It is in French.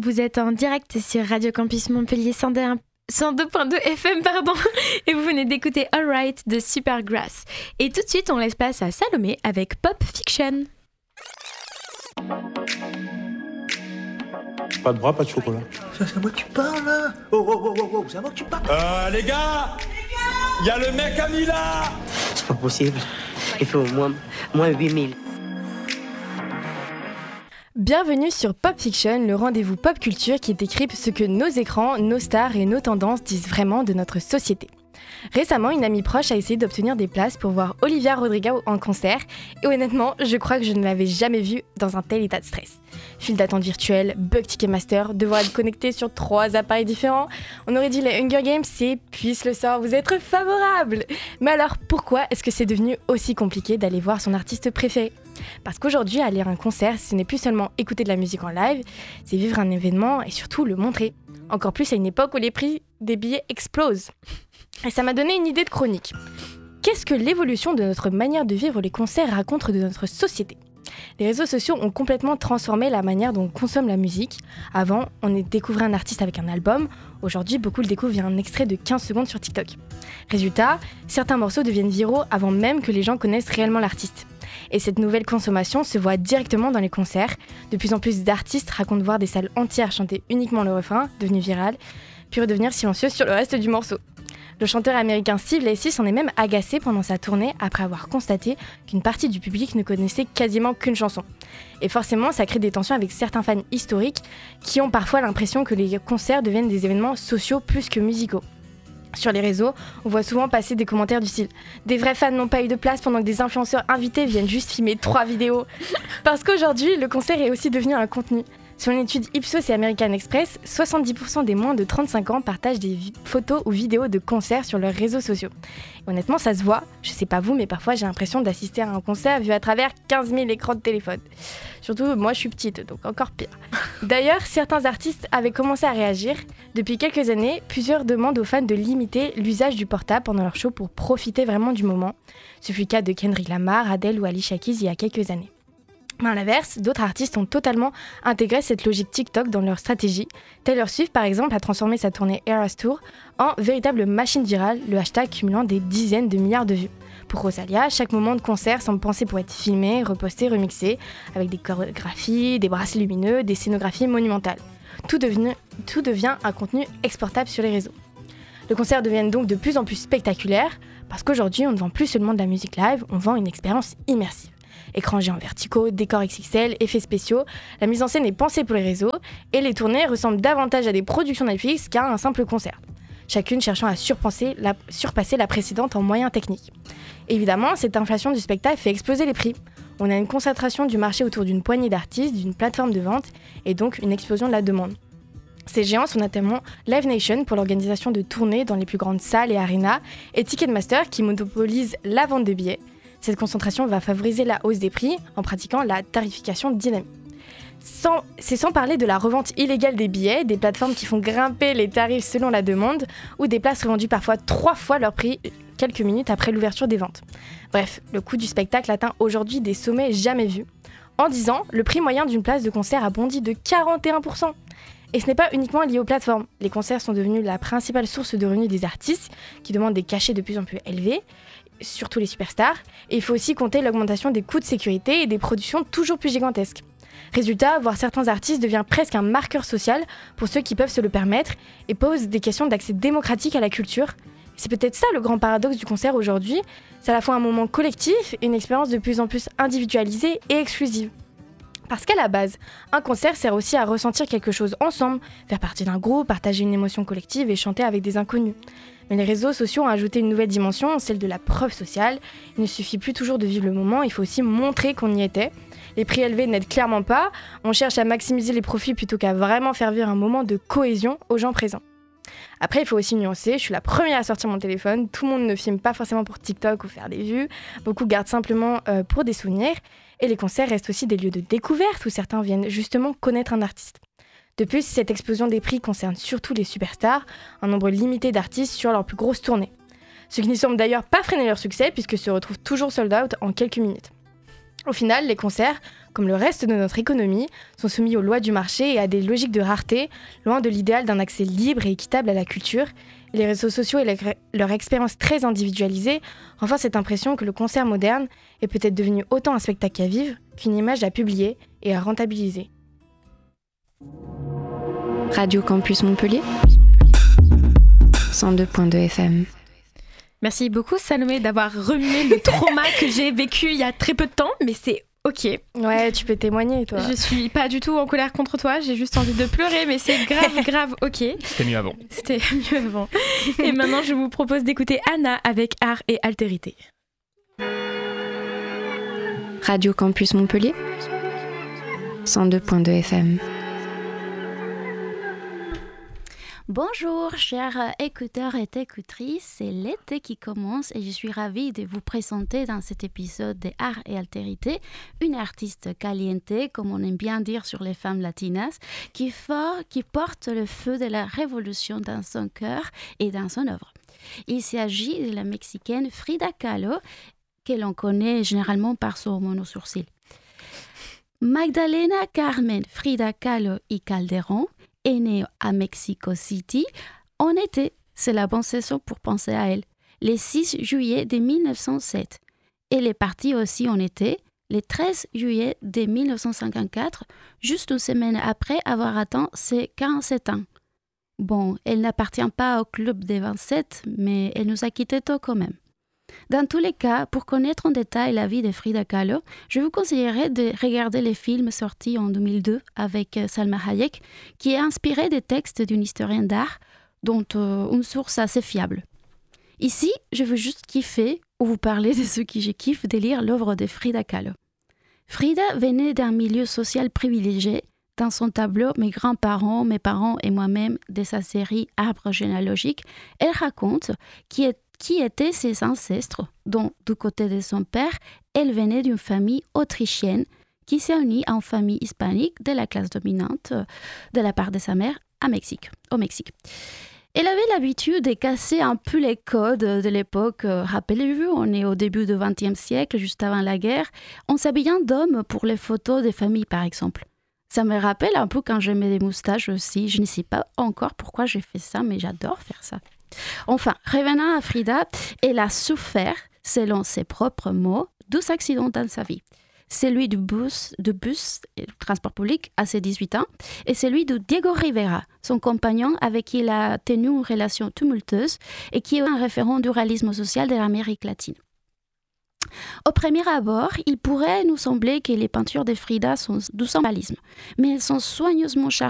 Vous êtes en direct sur Radio Campus Montpellier 102.2 FM, et vous venez d'écouter All Right de Supergrass. Et tout de suite, on laisse place à Salomé avec Pop Fiction. Pas de bras, pas de chocolat. C'est à moi que tu parles, là. Oh, c'est à moi que tu parles. Les gars, il y a le mec à Mila. C'est pas possible. Il fait au moins 8000. Bienvenue sur Pop Fiction, le rendez-vous pop culture qui décrypte ce que nos écrans, nos stars et nos tendances disent vraiment de notre société. Récemment, une amie proche a essayé d'obtenir des places pour voir Olivia Rodrigo en concert et honnêtement, je crois que je ne l'avais jamais vue dans un tel état de stress. File d'attente virtuelle, bug Ticketmaster, devoir être connecté sur 3 appareils différents. On aurait dit les Hunger Games, c'est puisse le sort vous être favorable. Mais alors pourquoi est-ce que c'est devenu aussi compliqué d'aller voir son artiste préféré ? Parce qu'aujourd'hui, aller à un concert, ce n'est plus seulement écouter de la musique en live, c'est vivre un événement et surtout le montrer. Encore plus à une époque où les prix des billets explosent. Et ça m'a donné une idée de chronique. Qu'est-ce que l'évolution de notre manière de vivre les concerts raconte de notre société ? Les réseaux sociaux ont complètement transformé la manière dont on consomme la musique. Avant, on découvrait un artiste avec un album. Aujourd'hui, beaucoup le découvrent via un extrait de 15 secondes sur TikTok. Résultat, certains morceaux deviennent viraux avant même que les gens connaissent réellement l'artiste. Et cette nouvelle consommation se voit directement dans les concerts. De plus en plus d'artistes racontent voir des salles entières chanter uniquement le refrain, devenu viral, puis redevenir silencieux sur le reste du morceau. Le chanteur américain Steve Lacy s'en est même agacé pendant sa tournée après avoir constaté qu'une partie du public ne connaissait quasiment qu'une chanson. Et forcément, ça crée des tensions avec certains fans historiques qui ont parfois l'impression que les concerts deviennent des événements sociaux plus que musicaux. Sur les réseaux, on voit souvent passer des commentaires du style « Des vrais fans n'ont pas eu de place pendant que des influenceurs invités viennent juste filmer 3 vidéos ». Parce qu'aujourd'hui, le concert est aussi devenu un contenu. Selon une étude Ipsos et American Express, 70% des moins de 35 ans partagent des photos ou vidéos de concerts sur leurs réseaux sociaux. Et honnêtement, ça se voit. Je sais pas vous, mais parfois j'ai l'impression d'assister à un concert vu à travers 15 000 écrans de téléphone. Surtout, moi je suis petite, donc encore pire. D'ailleurs, certains artistes avaient commencé à réagir. Depuis quelques années, plusieurs demandent aux fans de limiter l'usage du portable pendant leur show pour profiter vraiment du moment. Ce fut le cas de Kendrick Lamar, Adele ou Alicia Keys il y a quelques années. Mais à l'inverse, d'autres artistes ont totalement intégré cette logique TikTok dans leur stratégie. Taylor Swift, par exemple, a transformé sa tournée Eras Tour en véritable machine virale, le hashtag cumulant des dizaines de milliards de vues. Pour Rosalia, chaque moment de concert semble pensé pour être filmé, reposté, remixé, avec des chorégraphies, des bracelets lumineux, des scénographies monumentales. Tout devient un contenu exportable sur les réseaux. Les concerts deviennent donc de plus en plus spectaculaires, parce qu'aujourd'hui, on ne vend plus seulement de la musique live, on vend une expérience immersive. Écrans géants verticaux, décors XXL, effets spéciaux, la mise en scène est pensée pour les réseaux et les tournées ressemblent davantage à des productions Netflix qu'à un simple concert. Chacune cherchant à surpasser la précédente en moyens techniques. Évidemment, cette inflation du spectacle fait exploser les prix. On a une concentration du marché autour d'une poignée d'artistes, d'une plateforme de vente et donc une explosion de la demande. Ces géants sont notamment Live Nation pour l'organisation de tournées dans les plus grandes salles et arénas et Ticketmaster qui monopolise la vente de billets. Cette concentration va favoriser la hausse des prix en pratiquant la tarification dynamique. C'est sans parler de la revente illégale des billets, des plateformes qui font grimper les tarifs selon la demande, ou des places revendues parfois 3 fois leur prix quelques minutes après l'ouverture des ventes. Bref, le coût du spectacle atteint aujourd'hui des sommets jamais vus. En 10 ans, le prix moyen d'une place de concert a bondi de 41%. Et ce n'est pas uniquement lié aux plateformes. Les concerts sont devenus la principale source de revenus des artistes, qui demandent des cachets de plus en plus élevés, surtout les superstars, et il faut aussi compter l'augmentation des coûts de sécurité et des productions toujours plus gigantesques. Résultat, voir certains artistes devient presque un marqueur social pour ceux qui peuvent se le permettre et pose des questions d'accès démocratique à la culture. C'est peut-être ça le grand paradoxe du concert aujourd'hui, c'est à la fois un moment collectif et une expérience de plus en plus individualisée et exclusive. Parce qu'à la base, un concert sert aussi à ressentir quelque chose ensemble, faire partie d'un groupe, partager une émotion collective et chanter avec des inconnus. Mais les réseaux sociaux ont ajouté une nouvelle dimension, celle de la preuve sociale. Il ne suffit plus toujours de vivre le moment, il faut aussi montrer qu'on y était. Les prix élevés n'aident clairement pas, on cherche à maximiser les profits plutôt qu'à vraiment faire vivre un moment de cohésion aux gens présents. Après, il faut aussi nuancer, je suis la première à sortir mon téléphone, tout le monde ne filme pas forcément pour TikTok ou faire des vues, beaucoup gardent simplement pour des souvenirs, et les concerts restent aussi des lieux de découverte où certains viennent justement connaître un artiste. De plus, cette explosion des prix concerne surtout les superstars, un nombre limité d'artistes sur leurs plus grosses tournées. Ce qui ne semble d'ailleurs pas freiner leur succès puisque se retrouvent toujours sold out en quelques minutes. Au final, les concerts, comme le reste de notre économie, sont soumis aux lois du marché et à des logiques de rareté, loin de l'idéal d'un accès libre et équitable à la culture. Et les réseaux sociaux et leur expérience très individualisée renforcent cette impression que le concert moderne est peut-être devenu autant un spectacle à vivre qu'une image à publier et à rentabiliser. Radio Campus Montpellier 102.2 FM. Merci beaucoup Salomé d'avoir remué le trauma que j'ai vécu il y a très peu de temps, mais c'est ok. Ouais, tu peux témoigner, toi. Je suis pas du tout en colère contre toi, j'ai juste envie de pleurer, mais c'est grave ok. C'était mieux avant. Et maintenant, je vous propose d'écouter Anna avec Art et Altérité. Radio Campus Montpellier 102.2 FM. Bonjour chers écouteurs et écoutrices, c'est l'été qui commence et je suis ravie de vous présenter dans cet épisode de Art et Altérité une artiste caliente, comme on aime bien dire sur les femmes latinas, qui porte le feu de la révolution dans son cœur et dans son œuvre. Il s'agit de la Mexicaine Frida Kahlo, que l'on connaît généralement par son monosourcil. Magdalena Carmen Frida Kahlo y Calderón est née à Mexico City en été. C'est la bonne saison pour penser à elle. Le 6 juillet de 1907. Elle est partie aussi en été, le 13 juillet de 1954, juste une semaine après avoir atteint ses 47 ans. Bon, elle n'appartient pas au club des 27, mais elle nous a quittés tôt quand même. Dans tous les cas, pour connaître en détail la vie de Frida Kahlo, je vous conseillerais de regarder les films sortis en 2002 avec Salma Hayek, qui est inspiré des textes d'une historienne d'art, dont une source assez fiable. Ici, je veux juste kiffer ou vous parler de ce que je kiffe de lire l'œuvre de Frida Kahlo. Frida venait d'un milieu social privilégié. Dans son tableau « Mes grands-parents, mes parents et moi-même » de sa série « Arbre généalogique », elle raconte qui étaient ses ancêtres, dont du côté de son père, elle venait d'une famille autrichienne qui s'est unie en famille hispanique de la classe dominante de la part de sa mère au Mexique. Elle avait l'habitude de casser un peu les codes de l'époque. Rappelez-vous, on est au début du XXe siècle, juste avant la guerre, en s'habillant d'hommes pour les photos des familles, par exemple. Ça me rappelle un peu quand j'aimais des moustaches aussi. Je ne sais pas encore pourquoi j'ai fait ça, mais j'adore faire ça. Enfin, revenant à Frida, elle a souffert, selon ses propres mots, 12 accidents dans sa vie. Celui du bus et du transport public à ses 18 ans, et celui de Diego Rivera, son compagnon avec qui il a tenu une relation tumultueuse et qui est un référent du réalisme social de l'Amérique latine. Au premier abord, il pourrait nous sembler que les peintures de Frida sont du symbolisme, mais elles sont soigneusement